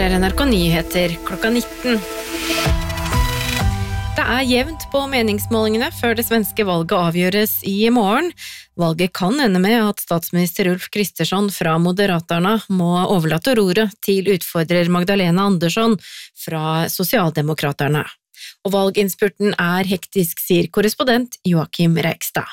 Det NRK Nyheter klokka 19. Det jevnt på meningsmålingene før det svenske valget avgjøres i morgen. Valget kan ende med at statsminister Ulf Kristersson fra Moderaterna må overlate roret til utfordrer Magdalena Andersson fra Socialdemokraterna. Og valginnspurten hektisk, sier korrespondent Joakim Reikstad.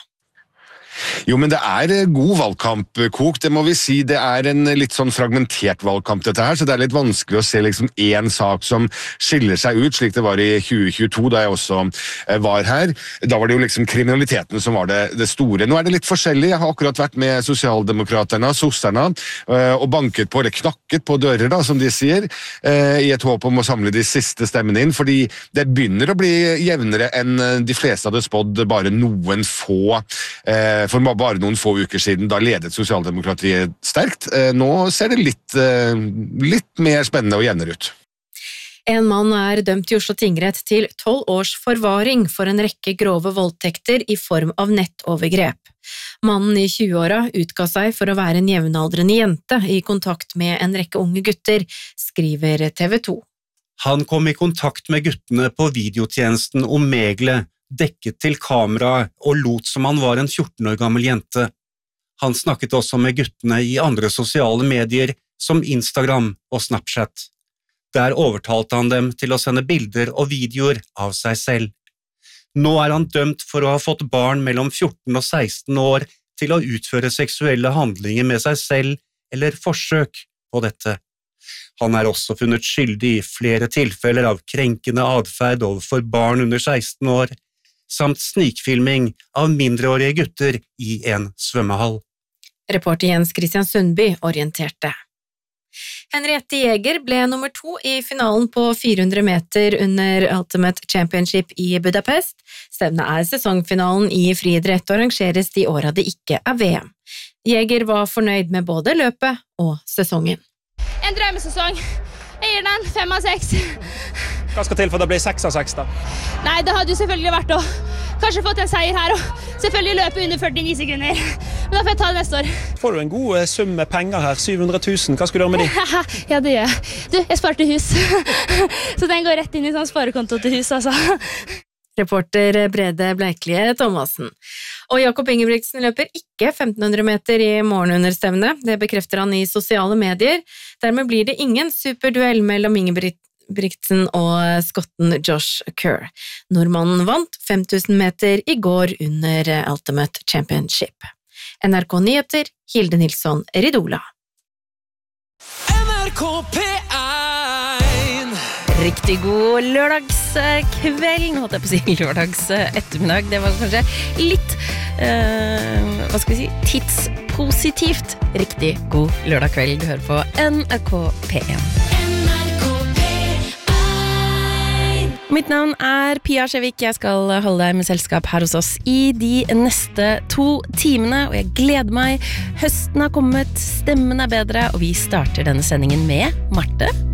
Jo, men det god valgkamp, Kok, det må vi si. Det en litt sånn fragmentert valgkamp dette her, så det litt vanskelig å se liksom en sak som skiller seg ut, slik det var i 2022, da jeg også var her. Da var det jo liksom kriminaliteten som var det store. Nå det litt forskjellig. Jeg har akkurat vært med Socialdemokraterna, sosserne, og banket på, eller knakket på dører, da, som de sier, i et håp om å samle de siste stemmene inn, fordi det begynner å bli jevnere enn de fleste hadde spådd bare noen få for bare noen få uker siden, da ledet Sosialdemokratiet sterkt. Nå ser det litt mer spennende og jevnere ut. En mann dømt i Oslo tingrett til 12 års forvaring for en rekke grove voldtekter i form av nettovergrep. Mannen i 20-åra utga seg for å være en jevnaldrende jente i kontakt med en rekke unge gutter, skriver TV 2. Han kom i kontakt med guttene på videotjenesten Omegle, dekket til kamera og lot som han var en 14 år gammel jente. Han snakket også med guttene i andre sosiale medier som Instagram og Snapchat. Der overtalte han dem til å sende bilder og videoer av seg selv. Nå han dømt for å ha fått barn mellom 14 og 16 år til å utføre seksuelle handlinger med seg selv eller forsøk på dette. Han også funnet skyldig i flere tilfeller av krenkende adferd overfor barn under 16 år, samt snikfilming av mindreårige gutter i en svømmehall. Reporter Jens Christian Sundby orienterte. Henriette Jäger ble nummer 2 i finalen på 400 meter under Ultimate Championship i Budapest. Stevnet sesongfinalen i friidrett og arrangeres de åra det ikke VM. Jäger var fornøyd med både løpet og sesongen. En drømmesesong. Jeg gir den 5 av 6. Hva skal til for det blir 6 av 6 da? Nei, det hadde jo selvfølgelig vært å kanskje fått en seier her, og selvfølgelig løpe under 49 sekunder. Men da får jeg ta det neste år. Får du en god sum med penger her, 700 000, hva skal du gjøre med de? Ja, det gjør jeg. Du, jeg sparte hus. Så den går rett inn i sånn sparekonto til hus, altså. Reporter Brede Bleiklie Thomassen. Og Jakob Ingebrigtsen løper ikke 1500 meter i morgen under stevnet. Det bekrefter han i sosiale medier. Dermed blir det ingen superduell mellom Ingebrigtsen og skotten Josh Kerr. Nordmannen vant 5000 meter i går under Ultimate Championship. NRK Nyheter, Hilde Nilsson, Ridola. NRK P1. Riktig god lørdagskveld, nå holdt jeg på å si lørdags ettermiddag, det var kanskje litt, hva skal vi si, tidspositivt. Riktig god lørdagskveld, du hører på NRK P1. Mitt navn Pia Skjevik, jeg skal holde deg med selskap her hos oss i de neste 2 timene, og jeg gleder meg. Høsten har kommet, stemmen bedre, og vi starter denne sendingen med Marte